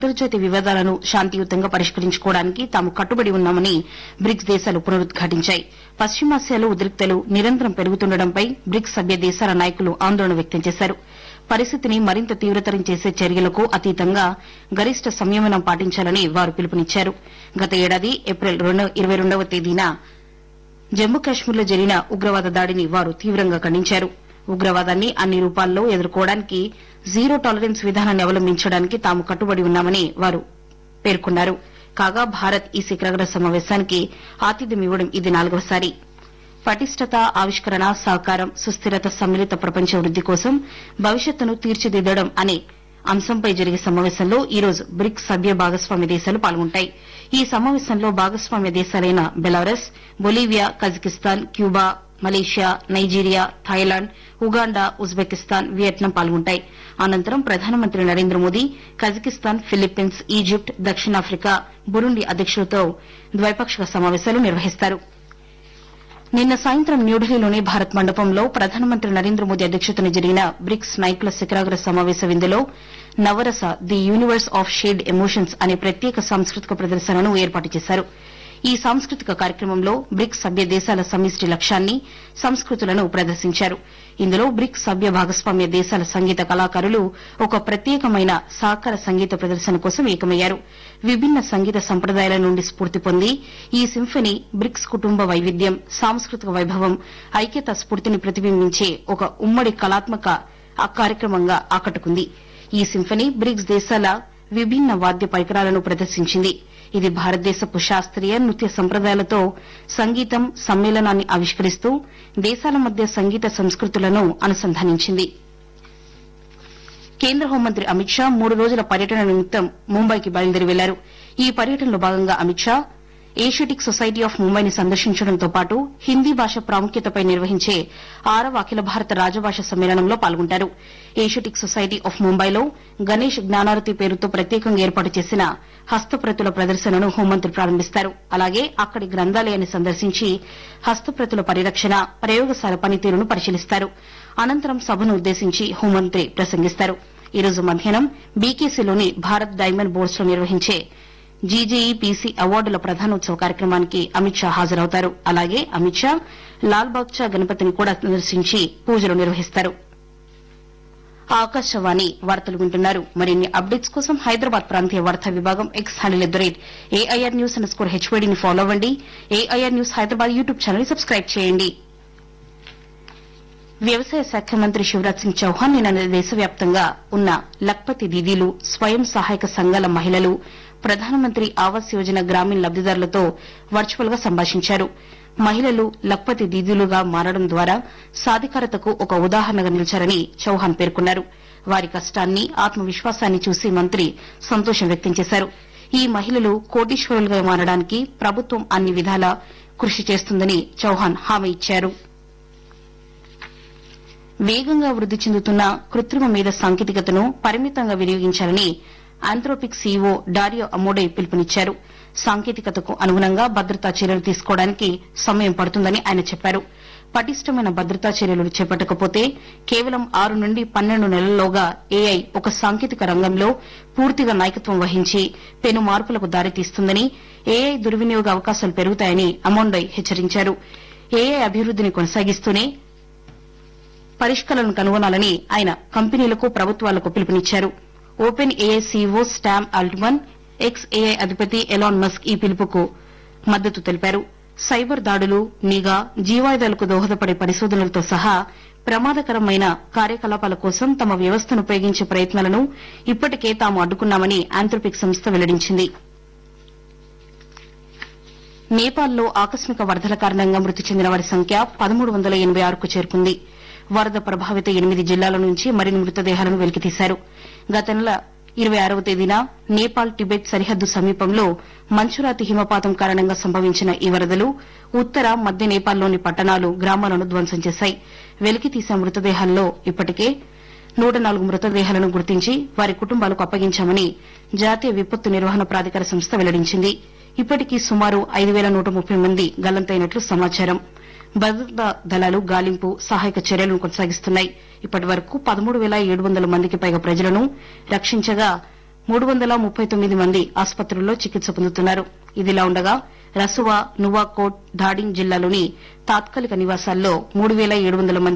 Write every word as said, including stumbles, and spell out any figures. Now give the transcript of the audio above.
అంతర్జాతీయ వివాదాలను శాంతియుతంగా పరిష్కరించుకోవడానికి తాము కట్టుబడి ఉన్నామని బ్రిక్స్ దేశాలు పునరుద్ఘాటించాయి. పశ్చిమాసియాలో ఉద్రిక్తతలు నిరంతరం పెరుగుతుండటంపై బ్రిక్స్ సభ్య దేశాల నాయకులు ఆందోళన వ్యక్తం చేశారు. పరిస్థితిని మరింత తీవ్రతరం చేసే చర్యలకు అతీతంగా గరిష్ట సంయమనం పాటించాలని వారు పిలుపునిచ్చారు. గత ఏడాది ఏప్రిల్ ఇరవై రెండవ తేదీన జమ్మూ కశ్మీర్లో జరిగిన ఉగ్రవాద దాడిని వారు తీవ్రంగా ఖండించారు. ఉగ్రవాదాన్ని అన్ని రూపాల్లో ఎదుర్కోవడానికి జీరో టాలరెన్స్ విధానాన్ని అవలంబించడానికి తాము కట్టుబడి ఉన్నామని వారు పేర్కొన్నారు. కాగా భారత్ ఈ శిఖరాగ్ర సమావేశానికి ఆతిథ్యమివ్వడం ఇది నాలుగవసారి. పటిష్టత, ఆవిష్కరణ, సహకారం, సుస్థిరత, సమ్మిళిత ప్రపంచ వృద్ది కోసం భవిష్యత్తును తీర్చిదిద్దడం అనే అంశంపై జరిగే సమావేశంలో ఈ రోజు బ్రిక్స్ సభ్య భాగస్వామ్య దేశాలు పాల్గొంటాయి. ఈ సమావేశంలో భాగస్వామ్య దేశాలైన Belarus, Bolivia, Kazakhstan, Cuba, Malaysia, Nigeria, Thailand, Uganda, Uzbekistan, Vietnam పాల్గొంటాయి. అనంతరం ప్రధానమంత్రి Narendra Modi Kazakhstan, Philippines, Egypt, దక్షిణాఫ్రికా, బురుండి అధ్యకులతో ద్వైపాక్షిక సమావేశాలు నిర్వహిస్తారు. నిన్న సాయంత్రం న్యూఢిల్లీలోని భారత్ మండపంలో ప్రధానమంత్రి నరేంద్ర మోదీ అధ్యక్షతన జరిగిన బ్రిక్స్ నాయకుల శిఖరాగ్ర సమావేశ విందులో నవరస the universe of shade emotions అనే ప్రత్యేక సాంస్కృతిక ప్రదర్శనను ఏర్పాటు చేశారు. ఈ సాంస్కృతిక కార్యక్రమంలో బ్రిక్స్ సభ్య దేశాల సమిష్టి లక్ష్యాన్ని, సంస్కృతులను ప్రదర్శించారు. ఇందులో బ్రిక్స్ సభ్య భాగస్వామ్య దేశాల సంగీత కళాకారులు ఒక ప్రత్యేకమైన సాకార సంగీత ప్రదర్శన కోసం ఏకమయ్యారు. విభిన్న సంగీత సంప్రదాయాల నుండి స్ఫూర్తి పొంది ఈ సింఫనీ బ్రిక్స్ కుటుంబ వైవిధ్యం, సాంస్కృతిక వైభవం, ఐక్యతా స్ఫూర్తిని ప్రతిబింబించే ఒక ఉమ్మడి కళాత్మక కార్యక్రమంగా ఆకట్టుకుంది. ఈ సింఫనీ బ్రిక్స్ దేశాల విభిన్న వాద్య పరికరాలను ప్రదర్శించింది. ఇది భారతదేశపు శాస్త్రీయ, నృత్య సంప్రదాయాలతో సంగీతం సమ్మేళనాన్ని ఆవిష్కరిస్తూ దేశాల మధ్య సంగీత సంస్కృతులను అనుసంధానించింది. కేంద్ర హోంమంత్రి అమిత్ షా మూడు రోజుల పర్యటన నిమిత్తం ముంబైకి బయలుదేరి వెళ్లారు. ఈ పర్యటనలో భాగంగా Amit Shah Asiatic society of ముంబైని సందర్శించడంతో పాటు హిందీ భాష ప్రాముఖ్యతపై నిర్వహించే ఆరవ అఖిల భారత రాజభాష సమ్మేళనంలో పాల్గొంటారు. ఏషియాటిక్ సొసైటీ ఆఫ్ ముంబైలో గణేష్ జ్ఞానారతి పేరుతో ప్రత్యేకంగా ఏర్పాటు చేసిన హస్తప్రతుల ప్రదర్శనను హోంమంత్రి ప్రారంభిస్తారు. అలాగే అక్కడి గ్రంథాలయాన్ని సందర్శించి హస్తప్రతుల పరిరక్షణ, ప్రయోగశాల పనితీరును పరిశీలిస్తారు. అనంతరం సభను ఉద్దేశించి హోంమంత్రి ప్రసంగిస్తారు. ఈ రోజు మధ్యాహ్నం బీకేసీలోని భారత్ డైమండ్ బోర్డ్స్ లో నిర్వహించే జీజేఈపీసీ అవార్డుల ప్రధానోత్సవ కార్యక్రమానికి అమిత్ షా హాజరవుతారు. అలాగే అమిత్ షా లాల్ బాగ్చా గణపతిని కూడా సందర్శించి పూజలు నిర్వహిస్తారు. ఆకాశవాణి వార్తలు వింటున్నారు. మరిన్ని అప్డేట్స్ కోసం హైదరాబాద్ ప్రాంతీయ వార్తా విభాగం X handle at the rate AIR news under score హెచ్వైడీని follow అవ్వండి. AIR news Hyderabad YouTube channel subscribe చేయండి. వ్యవసాయ శాఖ మంత్రి శివరాజ్ సింగ్ చౌహాన్ నిన్న దేశవ్యాప్తంగా ఉన్న లఖ్పతి దీదీలు, స్వయం సహాయక సంఘాల మహిళలు, ప్రధానమంత్రి ఆవాస్ యోజన గ్రామీణ లబ్దిదారులతో వర్చువల్ గా సంభాషించారు. మహిళలు లఖ్పతి దీదీలుగా మారడం ద్వారా సాధికారతకు ఒక ఉదాహరణగా నిలిచారని చౌహాన్ పేర్కొన్నారు. వారి కష్టాన్ని, ఆత్మవిశ్వాసాన్ని చూసి మంత్రి సంతోషం వ్యక్తం చేశారు. ఈ మహిళలు కోటీశ్వరులుగా మారడానికి ప్రభుత్వం అన్ని విధాలా కృషి చేస్తుందని చౌహాన్ హామీ ఇచ్చారు. వేగంగా వృద్ది చెందుతున్న కృత్రిమ మేధ సాంకేతికతను పరిమితంగా వినియోగించాలని ఆంథ్రోపిక్ సీఈఓ డారియో అమోడే పిలుపునిచ్చారు. సాంకేతికతకు అనుగుణంగా భద్రతా చర్యలు తీసుకోవడానికి సమయం పడుతుందని ఆయన చెప్పారు. పటిష్టమైన భద్రతా చర్యలు చేపట్టకపోతే కేవలం ఆరు నుండి పన్నెండు నెలల్లోగా ఏఐ ఒక సాంకేతిక రంగంలో పూర్తిగా నాయకత్వం వహించి పెను మార్పులకు దారితీస్తుందని, ఏఐ దుర్వినియోగ అవకాశాలు పెరుగుతాయని అమోండే హెచ్చరించారు. ఏఐ అభివృద్దిని కొనసాగిస్తూనే పరిష్కారాలను కనుగొనాలని ఆయన కంపెనీలకు, ప్రభుత్వాలకు పిలుపునిచ్చారు. Open AI CEO storm Altman, X AI అధిపతి ఎలాన్ మస్క్ ఈ పిలుపుకు మద్దతు తెలిపారు. సైబర్ దాడులు, నిఘా, జీవాయుధాలకు దోహదపడే పరిశోధనలతో సహా ప్రమాదకరమైన కార్యకలాపాల కోసం తమ వ్యవస్థను ఉపయోగించే ప్రయత్నాలను ఇప్పటికే తాము అడ్డుకున్నామని ఆంథ్రోపిక్ సంస్థ వెల్లడించింది. నేపాల్లో ఆకస్మిక వరదల కారణంగా మృతి చెందిన వారి సంఖ్య పదమూడు వందల ఎనబై ఆరుకు చేరుకుంది. వరద ప్రభావిత ఎనిమిది జిల్లాల నుంచి మరిన్ని మృతదేహాలను వెలికితీశారు. గత నెల ఇరవై ఆరవ తేదీన నేపాల్ టిబెట్ సరిహద్దు సమీపంలో మంచురాతి హిమపాతం కారణంగా సంభవించిన ఈ వరదలు ఉత్తర, మధ్య నేపాల్లోని పట్టణాలు, గ్రామాలను ధ్వంసం చేశాయి. వెలికితీసిన మృతదేహాల్లో ఇప్పటికే నూట నాలుగు మృతదేహాలను గుర్తించి వారి కుటుంబాలకు అప్పగించామని జాతీయ విపత్తు నిర్వహణ ప్రాధికార సంస్థ వెల్లడించింది. ఇప్పటికీ సుమారు ఐదు వేల నూట ముప్పై మంది గల్లంతైనట్లు సమాచారం. భద్రతా దళాలు గాలింపు, సహాయక చర్యలను కొనసాగిస్తున్నాయి. ఇప్పటి వరకు పదమూడు వేల ఏడు వందల మందికి పైగా ప్రజలను రక్షించగా మూడు వందల ముప్పై తొమ్మిది మంది ఆసుపత్రుల్లో చికిత్స పొందుతున్నారు. ఇదిలా ఉండగా రసువా, నువాకోట్, ధాడింగ్ జిల్లాలోని తాత్కాలిక నివాసాల్లో మూడు పేల ఏడు వందల మంది